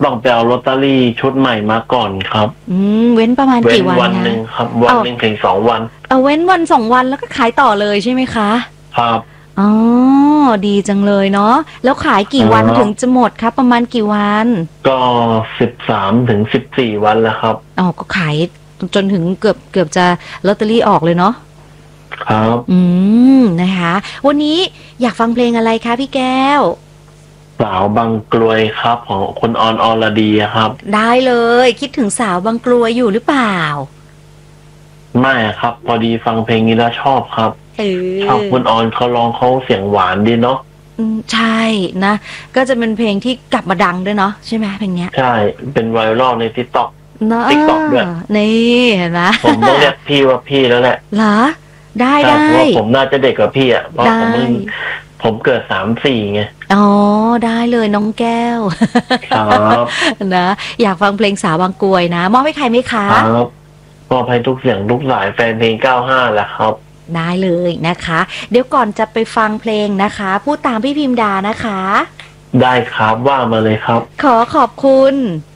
ต้องไปเอาลอตเตอรี่ชุดใหม่มาก่อนครับเว้นประมาณกี่วันวันหนึ่งครับวันหนึ่งถึง2 วันเว้นวัน2 วันแล้วก็ขายต่อเลยใช่ไหมคะครับอ๋อดีจังเลยเนาะแล้วขายกี่วันถึงจะหมดครับประมาณกี่วันก็13 ถึง 14 วันแล้วครับก็ขายจนถึงเกือบจะลอตเตอรี่ออกเลยเนาะครับนะคะวันนี้อยากฟังเพลงอะไรคะพี่แก้วสาวบางกรวยครับของคุณอรดีครับได้เลยคิดถึงสาวบางกรวยอยู่หรือเปล่าไม่ครับพอดีฟังเพลงนี้แล้วชอบครับชอบคุณเขาร้องเขาเสียงหวานดีเนาะใช่นะก็จะเป็นเพลงที่กลับมาดังด้วยเนาะใช่ไหมเพลงนี้ใช่เป็นไวรัลในTikTok ด้วยนี่เห็นไหมผมต้องเรียกพี่ว่าพี่แล้วแหละเหรอได้เพราะผมน่าจะเด็กกว่าพี่อ่ะเพราะผมเกิด34ไงได้เลยน้องแก้วครับนะอยากฟังเพลงสาวบางกรวยนะมอบให้ใครไหมคะครับมอบให้ทุกเสียงทุกสายแฟนเพลง95แหละครับได้เลยนะคะเดี๋ยวก่อนจะไปฟังเพลงนะคะพูดตามพี่พิมดานะคะได้ครับว่ามาเลยครับขอบคุณ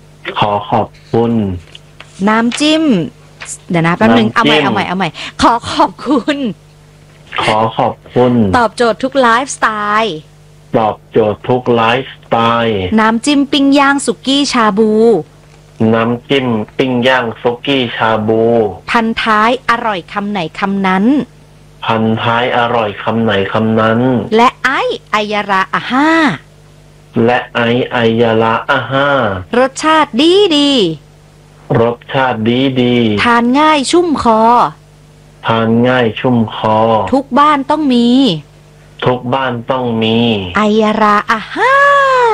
น้ำจิ้มเดี๋ยวนะแป๊บนึงเอาใหม่ขอบคุณตอบโจทย์ทุกไลฟ์สไตล์น้ำจิ้มปิ้งย่างสุกี้ชาบูน้ำจิ้มปิ้งย่างสุกี้ชาบูพันท้ายอร่อยคำไหนคำนั้นและไอไอยาราอาห้ารสชาติดีทานง่ายชุ่มคอทุกบ้านต้องมีไอยาราอาห้า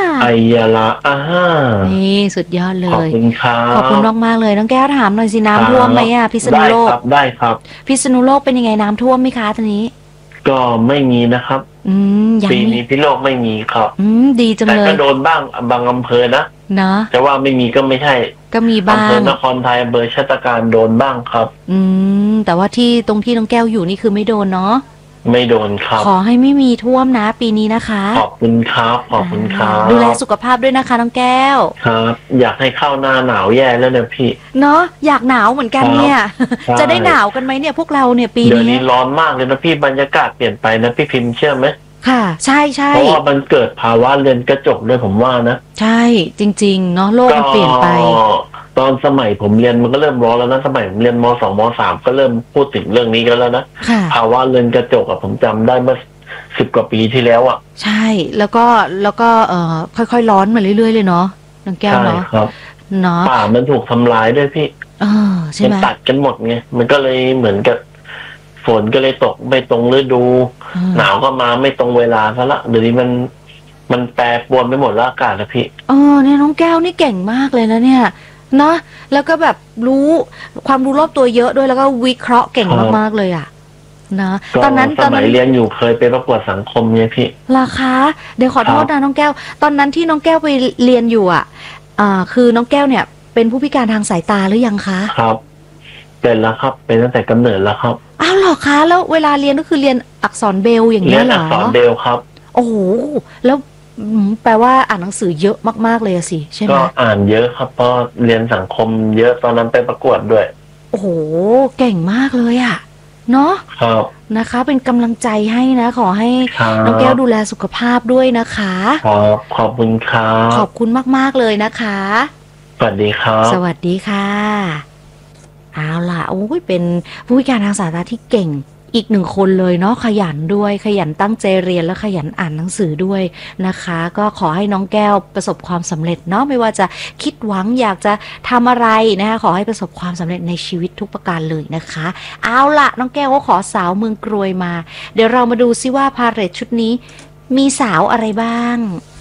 นี่สุดยอดเลยขอบคุณมากเลยน้องแก้วถามหน่อยสิน้ำท่วมไหมพิษณุโลกได้ครับพิษณุโลกเป็นยังไงน้ำท่วมไหมคะตอนนี้ก็ไม่มีนะครับปีนี้พิษณุโลกไม่มีครับดีจังเลยแต่ก็โดนบ้างบางอำเภอนะแต่ว่าไม่มีก็ไม่ใช่ก็มีบ้างอำเภอนครไทยอำเภอชาตการโดนบ้างครับแต่ว่าตรงที่น้องแก้วอยู่นี่คือไม่โดนเนาะไม่โดนครับขอให้ไม่มีท่วมนะปีนี้นะคะขอบคุณครับดูแลสุขภาพด้วยนะคะน้องแก้วครับอยากให้เข้าหน้าหนาวแย่แล้วเนี่ยพี่เนาะอยากหนาวเหมือนกันเนี่ยจะได้หนาวกันไหมเนี่ยพวกเราเนี่ยปีนี้เดี๋ยวนี้ร้อนมากเลยนะพี่บรรยากาศเปลี่ยนไปนะพี่พิมพ์เชื่อไหมค่ะใช่เพราะว่ามันเกิดภาวะเรือนกระจกด้วยผมว่านะใช่จริงๆเนาะโลกมันเปลี่ยนไปตอนสมัยผมเรียนมันก็เริ่มร้อนแล้วนะสมัยผมเรียนม.2 ม.3 ก็เริ่มพูดถึงเรื่องนี้กันแล้วนะภาวะเรือนกระจกผมจำได้เมื่อ10 กว่าปีที่แล้วใช่แล้วก็ค่อยๆร้อนมาเรื่อยๆเลยเนาะน้องแก้วเนาะเนาะป่ามันถูกทำลายด้วยพี่ใช่ไหมมันตัดกันหมดไงมันก็เลยเหมือนกับฝนก็เลยตกไม่ตรงฤดูหนาวก็มาไม่ตรงเวลาซะละเดี๋ยวนี้มันแปรปรวนไปหมดแล้วอากาศนะพี่เนี่ยน้องแก้วนี่เก่งมากเลยนะเนี่ยเนาะแล้วก็แบบความรู้รอบตัวเยอะด้วยแล้วก็วิเคราะห์เก่งมากๆเลยนะตอนนั้นสมัยเรียนอยู่เคยไปประกวดสังคมเนี่ยพี่ล่ะคะเดี๋ยวขอโทษนะน้องแก้วตอนนั้นที่น้องแก้วไปเรียนอยู่คือน้องแก้วเนี่ยเป็นผู้พิการทางสายตาหรือยังคะครับเป็นแล้วครับเป็นตั้งแต่กำเนิดแล้วครับอ้าวเหรอคะแล้วเวลาเรียนก็คือเรียนอักษรเบรลอย่างนี้เหรอเรียนอักษรเบรลครับโอ้โหแล้วแปลว่าอ่านหนังสือเยอะมากๆเลยสิใช่ไหมก็อ่านเยอะครับเพราะเรียนสังคมเยอะตอนนั้นไปประกวดด้วยโอ้โหเก่งมากเลยเนาะครับนะคะเป็นกำลังใจให้นะขอให้น้องแก้วดูแลสุขภาพด้วยนะคะขอบคุณครับขอบคุณมากๆเลยนะคะสวัสดีครับสวัสดีค่ะเอาล่ะโอ้ยเป็นผู้พิการทางสายตาที่เก่งอีกหนึ่งคนเลยเนาะขยันด้วยขยันตั้งใจเรียนและขยันอ่านหนังสือด้วยนะคะก็ขอให้น้องแก้วประสบความสำเร็จเนาะไม่ว่าจะคิดหวังอยากจะทำอะไรนะคะขอให้ประสบความสำเร็จในชีวิตทุกประการเลยนะคะเอาล่ะน้องแก้วก็ขอสาวเมืองกรวยมาเดี๋ยวเรามาดูซิว่าพาเหรดชุดนี้มีสาวอะไรบ้าง